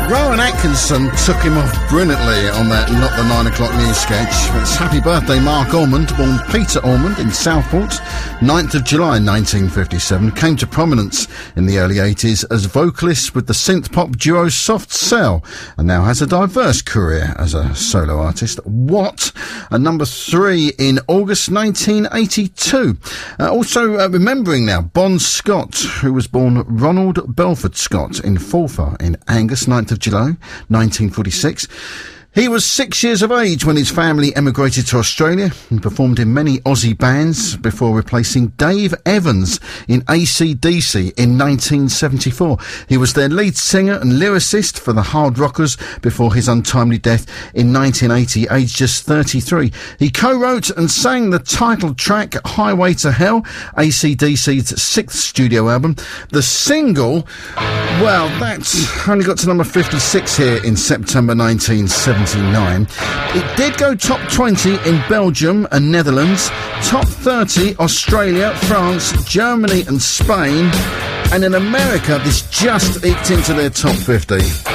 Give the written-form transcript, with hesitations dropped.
Rowan Atkinson took him off brilliantly on that Not the 9 O'Clock News sketch. It's Happy Birthday Mark Ormond, born Peter Ormond in Southport, 9th of July 1957, came to prominence in the early 80s as vocalist with the synth-pop duo Soft Cell, and now has a diverse career as a solo artist. What? Number 3 in August 1982. Also remembering now, Bon Scott, who was born Ronald Belford Scott in Forfar in Angus, 9th of July 1946. He was 6 years of age when his family emigrated to Australia and performed in many Aussie bands before replacing Dave Evans in AC/DC in 1974. He was their lead singer and lyricist for the Hard Rockers before his untimely death in 1980, aged just 33. He co-wrote and sang the title track Highway to Hell, AC/DC's 6th studio album. The single, well, that's only got to number 56 here in September 1979. It did go top 20 in Belgium and Netherlands, top 30 Australia, France, Germany and Spain, and in America this just eked into their top 50.